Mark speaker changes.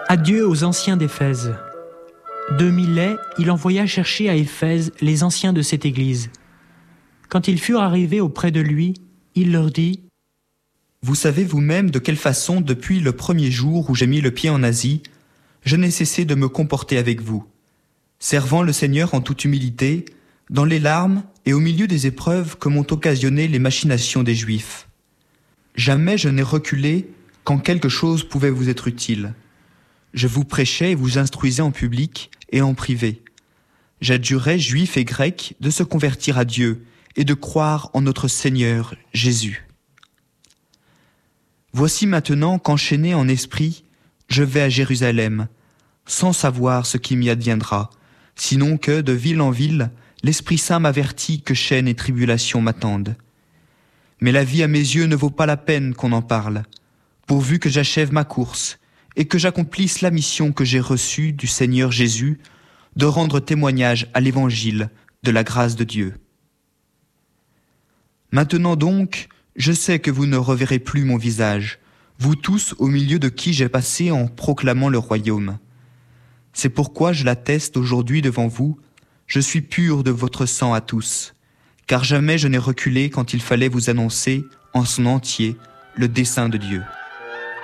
Speaker 1: Adieu aux anciens d'Éphèse. De Milet, il envoya chercher à Éphèse les anciens de cette église. Quand ils furent arrivés auprès de lui, il leur dit :
Speaker 2: « Vous savez vous-même de quelle façon, depuis le premier jour où j'ai mis le pied en Asie, je n'ai cessé de me comporter avec vous, servant le Seigneur en toute humilité, dans les larmes et au milieu des épreuves que m'ont occasionné les machinations des Juifs. Jamais je n'ai reculé quand quelque chose pouvait vous être utile. Je vous prêchais et vous instruisais en public et en privé. J'adjurais Juifs et Grecs de se convertir à Dieu et de croire en notre Seigneur Jésus. Voici maintenant qu'enchaîné en esprit, je vais à Jérusalem, sans savoir ce qui m'y adviendra, sinon que, de ville en ville, l'Esprit Saint m'avertit que chaînes et tribulations m'attendent. Mais la vie à mes yeux ne vaut pas la peine qu'on en parle, pourvu que j'achève ma course et que j'accomplisse la mission que j'ai reçue du Seigneur Jésus de rendre témoignage à l'Évangile de la grâce de Dieu. Maintenant donc, je sais que vous ne reverrez plus mon visage, vous tous au milieu de qui j'ai passé en proclamant le royaume. C'est pourquoi je l'atteste aujourd'hui devant vous, je suis pur de votre sang à tous, car jamais je n'ai reculé quand il fallait vous annoncer en son entier le dessein de Dieu.